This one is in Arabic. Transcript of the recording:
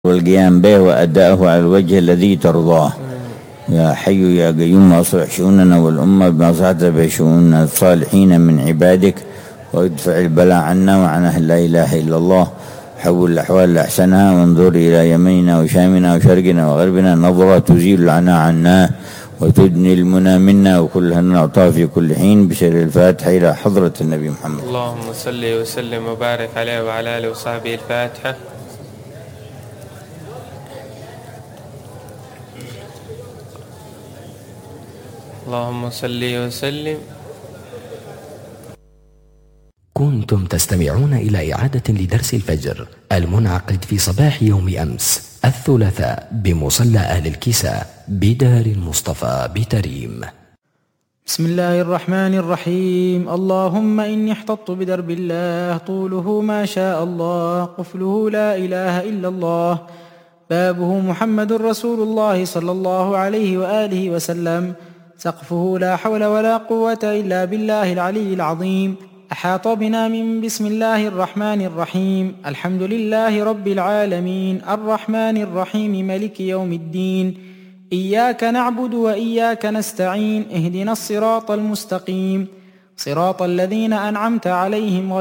والقيام به وأداءه على الوجه الذي ترضاه. يا حي يا قيوم أصلح شؤوننا والأمة بما صلحت به شؤون الصالحين من عبادك، وادفع البلاء عنا وعن أهل لا إله إلا الله. حول الأحوال لأحسنها وانظر إلى يميننا وشامنا وشرقنا وغربنا نظرة تزيل العنا عنا وتدني المنى منا وكلها نعطى في كل حين. بسر الفاتحة إلى حضرة النبي محمد. اللهم صل وسلم وبارك عليه وعلى آله وصحبه. الفاتحة. اللهم صل وسلم. كنتم تستمعون إلى إعادة لدرس الفجر المنعقد في صباح يوم أمس الثلاثاء بمصلى أهل الكساء بدار المصطفى بتريم. بسم الله الرحمن الرحيم. اللهم إني احتطت بدرب الله طوله ما شاء الله، قفله لا إله إلا الله، بابه محمد رسول الله صلى الله عليه وآله وسلم، سقفه لا حول ولا قوة إلا بالله العلي العظيم. أحاط بنا من بسم الله الرحمن الرحيم. الحمد لله رب العالمين الرحمن الرحيم ملك يوم الدين، إياك نعبد وإياك نستعين، اهدنا الصراط المستقيم، صراط الذين أنعمت عليهم